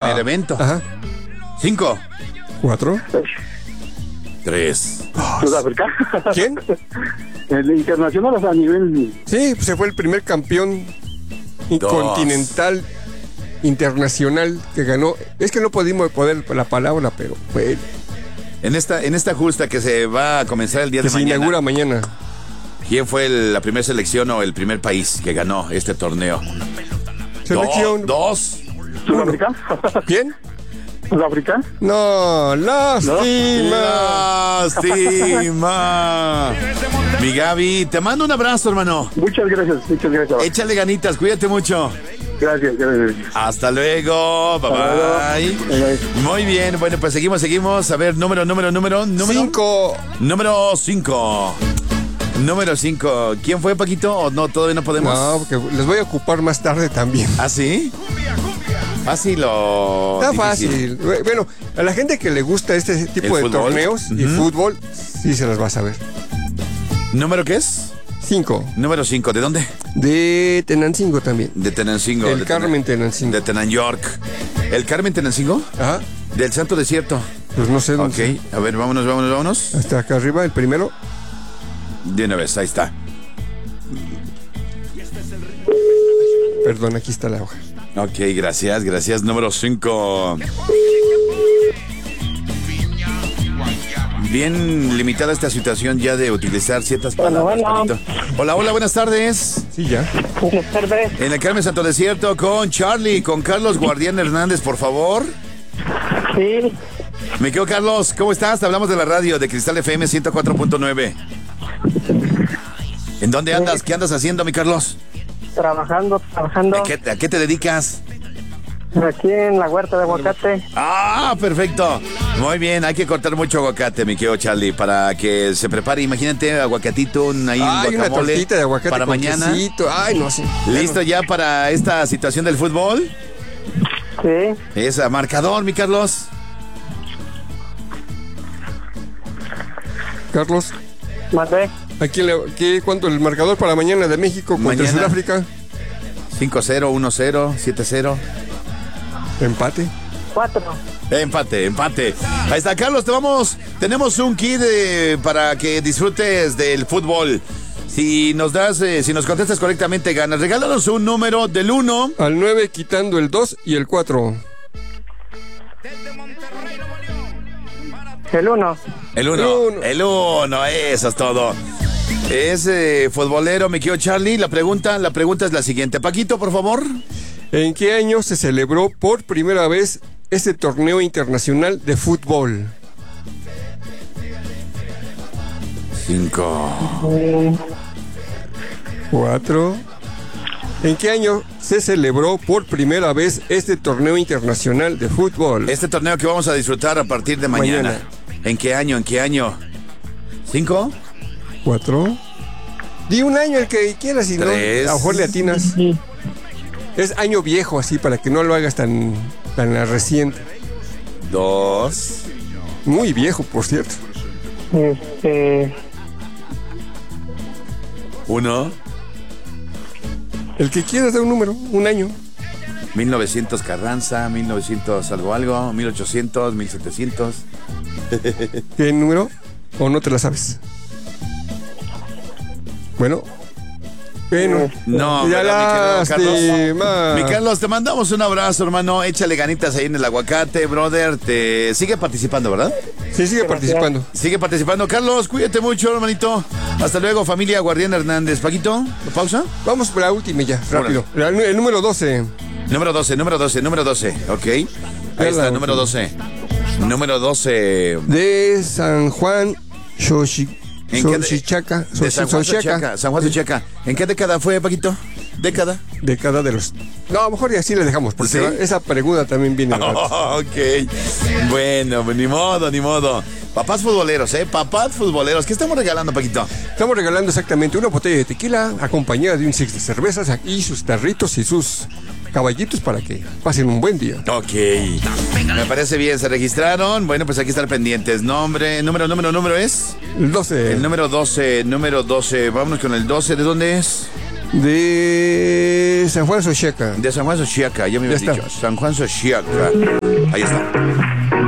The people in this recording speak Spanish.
primer evento. Ajá. 5, 4. 3. Sudáfrica. ¿Quién? El internacional, o sea, a nivel... Sí, pues se fue el primer campeón continental internacional que ganó. Es que no pudimos poner la palabra, pero fue En esta justa que se va a comenzar el día que de se mañana. inaugura mañana. ¿Quién fue la primera selección o el primer país que ganó este torneo? Selección. Dos. Sudáfrica. ¿Quién? Sudáfrica. No, lástima. Lástima. Mi Gaby, te mando un abrazo, hermano. Muchas gracias. Échale ganitas, cuídate mucho. Gracias. Hasta luego. Bye bye. Muy bien, bueno, pues seguimos. A ver, número. 5. Número 5. Número 5. ¿Quién fue, Paquito? ¿O no? Todavía no podemos. No, porque les voy a ocupar más tarde también. ¿Ah, sí? Fácil o Está difícil. fácil. Bueno, a la gente que le gusta este tipo de fútbol? torneos y fútbol, sí se las va a saber. ¿Número qué es? 5. Número 5. ¿De dónde? De Tenancingo también. De Tenancingo. El Carmen Tenancingo. De Tenan York. ¿El Carmen Tenancingo? Ajá. Del Santo Desierto. Pues no sé dónde. Ok, a ver, vámonos. Hasta acá arriba, el primero. De una vez, ahí está. Perdón, aquí está la hoja. Ok, gracias. Número 5. Bien limitada esta situación ya de utilizar ciertas palabras. Bueno. Hola, buenas tardes. Sí, ya. Buenas tardes. En el Carmen Santo Desierto con Charlie, con Carlos Guardián Hernández, por favor. Sí, Me quedo, Carlos. ¿Cómo estás? Te hablamos de la radio de Cristal FM 104.9. ¿En dónde andas? ¿Qué andas haciendo, mi Carlos? trabajando. ¿A qué te dedicas? Aquí en la huerta de aguacate. Ah, perfecto. Muy bien, hay que cortar mucho aguacate, mi querido Charlie, para que se prepare. Imagínate, aguacatito, ahí Ay, una guacamole tortita de aguacate para con mañana. quesito. Ay, no sé. ¿Listo ya para esta situación del fútbol? Sí, Es marcador, mi Carlos. Carlos, mandé. ¿cuánto el marcador para mañana de México contra Mañana. Sudáfrica? 5-0, 1-0, 7-0. Empate. 4. Empate. Ahí está, Carlos, tenemos un kit para que disfrutes del fútbol. Si nos contestas correctamente, ganas. Regálanos un número del 1 Al 9 quitando el 2 y el 4. El 1. El 1, eso es todo. Es futbolero, mi querido Charlie. La pregunta es la siguiente. Paquito, por favor. ¿En qué año se celebró por primera vez este torneo internacional de fútbol? 5. 4. ¿En qué año se celebró por primera vez este torneo internacional de fútbol? Este torneo que vamos a disfrutar a partir de mañana. ¿En qué año? 5. 4. Di un año el que quieras y no, a 3. lo mejor le atinas. Es año viejo, así, para que no lo hagas tan reciente. 2. Muy viejo, por cierto. 1. El que quieras da un número, un año. 1900 Carranza, 1900 algo, 1800, 1700. ¿Qué número? ¿O no te la sabes? Bueno. No, ya ¿verdad, mi querido lástima. Carlos? Mi Carlos, te mandamos un abrazo, hermano. Échale ganitas ahí en el aguacate, brother. Te sigue participando, ¿verdad? Sí, sigue participando. Sigue participando. Carlos, cuídate mucho, hermanito. Hasta luego, familia Guardián Hernández. Paquito, ¿pausa? Vamos por la última ya, rápido. El número 12. Número 12. Ok. Ahí está, número 12. Número 12. De San Juan Xochichaca. De San Juan Xochiaca. San Juan Xochiaca. ¿En qué década fue, Paquito? ¿Década? Década de los... No, a lo mejor y así le dejamos, porque ¿Sí? esa pregunta también viene al rato. Ok. Bueno, ni modo. Papás futboleros, Papás futboleros. ¿Qué estamos regalando, Paquito? Estamos regalando exactamente una botella de tequila acompañada de un six de cervezas y sus tarritos y sus caballitos para que pasen un buen día. Ok. Me parece bien, se registraron. Bueno, pues aquí están pendientes. Número es... El 12. El número 12. Vámonos con el 12. ¿De dónde es? De San Juan Xochiaca. De San Juan Xochiaca, ya me habías dicho. San Juan Xochiaca. Ahí está.